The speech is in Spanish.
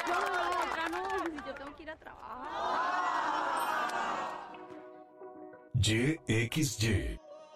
No, la otra no, si yo tengo que ir a trabajar. YXY.